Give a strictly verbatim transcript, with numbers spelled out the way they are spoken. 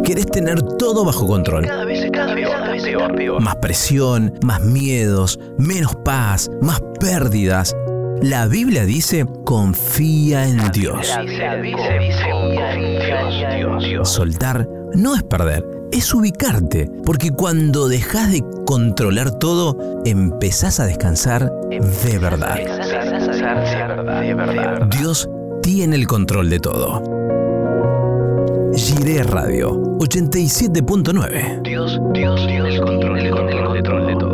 Querés tener todo bajo control. Cada vez es cada vez, cada vez peor, peor. Más presión, más miedos, menos paz, más pérdidas. La Biblia dice, confía en Dios. La Biblia dice, confía en Dios, Dios. Soltar no es perder, es ubicarte. Porque cuando dejas de controlar todo, empezás a descansar de verdad. De verdad. Dios tiene el control de todo. Jiré Radio ochenta y siete punto nueve. Dios, Dios, Dios, el control, el control, el control de todo.